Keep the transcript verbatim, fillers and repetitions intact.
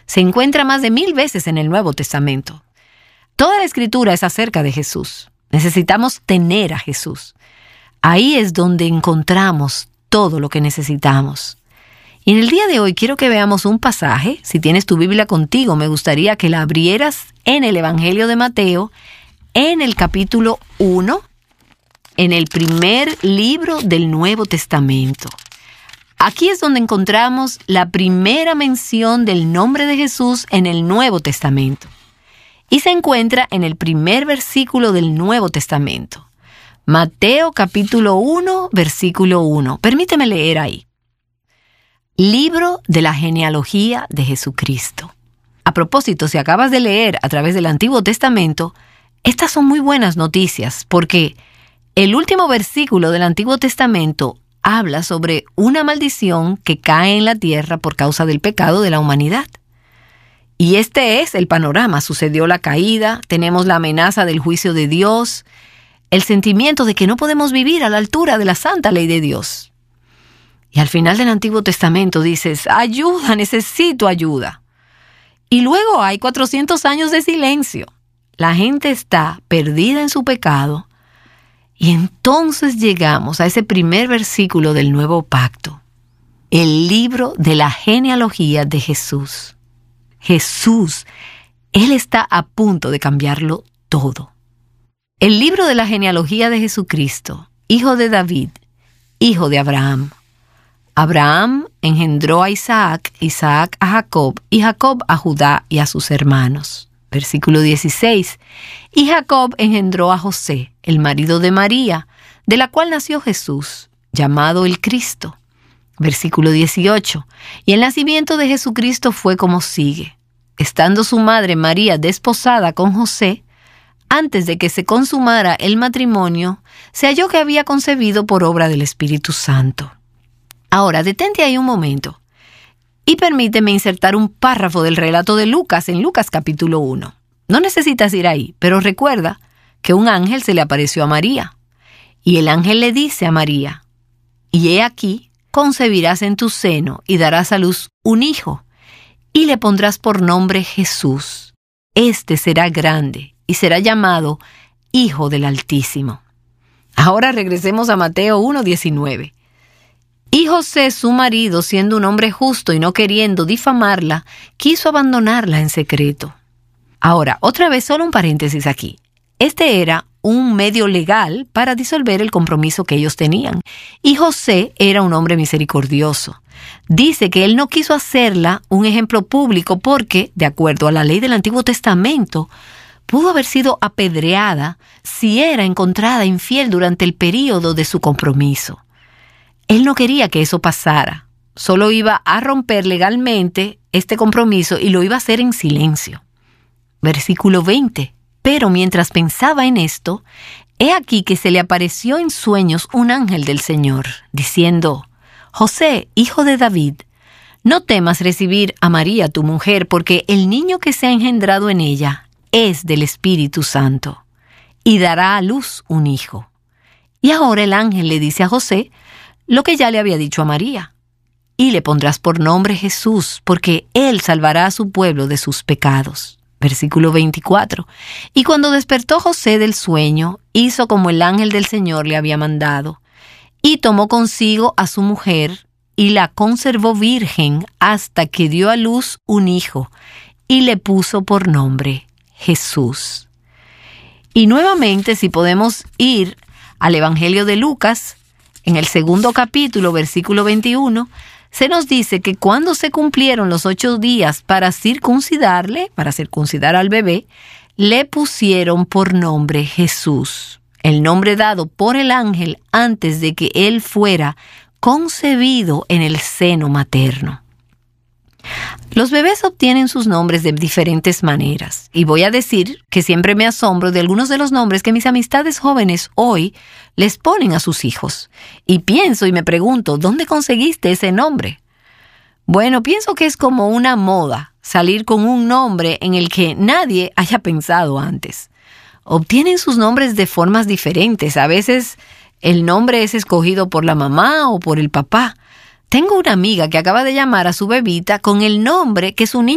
se encuentra más de mil veces en el Nuevo Testamento. Toda la Escritura es acerca de Jesús. Necesitamos tener a Jesús. Ahí es donde encontramos todo lo que necesitamos. Y en el día de hoy quiero que veamos un pasaje. Si tienes tu Biblia contigo, me gustaría que la abrieras en el Evangelio de Mateo, en el capítulo uno, en el primer libro del Nuevo Testamento. Aquí es donde encontramos la primera mención del nombre de Jesús en el Nuevo Testamento. Y se encuentra en el primer versículo del Nuevo Testamento. Mateo capítulo uno, versículo uno. Permíteme leer ahí. Libro de la genealogía de Jesucristo. A propósito, si acabas de leer a través del Antiguo Testamento, estas son muy buenas noticias, porque el último versículo del Antiguo Testamento habla sobre una maldición que cae en la tierra por causa del pecado de la humanidad. Y este es el panorama. Sucedió la caída, tenemos la amenaza del juicio de Dios, el sentimiento de que no podemos vivir a la altura de la santa ley de Dios. Y al final del Antiguo Testamento dices, ayuda, necesito ayuda. Y luego hay cuatrocientos años de silencio. La gente está perdida en su pecado. Y entonces llegamos a ese primer versículo del Nuevo Pacto. El libro de la genealogía de Jesús. Jesús, Él está a punto de cambiarlo todo. El libro de la genealogía de Jesucristo, hijo de David, hijo de Abraham. Abraham engendró a Isaac, Isaac a Jacob, y Jacob a Judá y a sus hermanos. Versículo dieciséis. Y Jacob engendró a José, el marido de María, de la cual nació Jesús, llamado el Cristo. Versículo dieciocho. Y el nacimiento de Jesucristo fue como sigue. Estando su madre María desposada con José, antes de que se consumara el matrimonio, se halló que había concebido por obra del Espíritu Santo. Ahora, detente ahí un momento y permíteme insertar un párrafo del relato de Lucas en Lucas capítulo uno. No necesitas ir ahí, pero recuerda que un ángel se le apareció a María. Y el ángel le dice a María, y he aquí, concebirás en tu seno y darás a luz un hijo, y le pondrás por nombre Jesús. Este será grande y será llamado Hijo del Altísimo. Ahora regresemos a Mateo uno diecinueve. Y José, su marido, siendo un hombre justo y no queriendo difamarla, quiso abandonarla en secreto. Ahora, otra vez, solo un paréntesis aquí. Este era un medio legal para disolver el compromiso que ellos tenían. Y José era un hombre misericordioso. Dice que él no quiso hacerla un ejemplo público porque, de acuerdo a la ley del Antiguo Testamento, pudo haber sido apedreada si era encontrada infiel durante el período de su compromiso. Él no quería que eso pasara. Solo iba a romper legalmente este compromiso y lo iba a hacer en silencio. Versículo veinte. Pero mientras pensaba en esto, he aquí que se le apareció en sueños un ángel del Señor, diciendo, José, hijo de David, no temas recibir a María tu mujer, porque el niño que se ha engendrado en ella es del Espíritu Santo, y dará a luz un hijo. Y ahora el ángel le dice a José lo que ya le había dicho a María, y le pondrás por nombre Jesús, porque él salvará a su pueblo de sus pecados. Versículo veinticuatro. Y cuando despertó José del sueño, hizo como el ángel del Señor le había mandado, y tomó consigo a su mujer, y la conservó virgen hasta que dio a luz un hijo, y le puso por nombre Jesús. Y nuevamente, si podemos ir al Evangelio de Lucas, en el segundo capítulo, versículo veintiuno, se nos dice que cuando se cumplieron los ocho días para circuncidarle, para circuncidar al bebé, le pusieron por nombre Jesús, el nombre dado por el ángel antes de que él fuera concebido en el seno materno. Los bebés obtienen sus nombres de diferentes maneras, y voy a decir que siempre me asombro de algunos de los nombres que mis amistades jóvenes hoy les ponen a sus hijos. Y pienso y me pregunto, ¿dónde conseguiste ese nombre? Bueno, pienso que es como una moda, salir con un nombre en el que nadie haya pensado antes. Obtienen sus nombres de formas diferentes. A veces el nombre es escogido por la mamá o por el papá. Tengo una amiga que acaba de llamar a su bebita con el nombre que su niño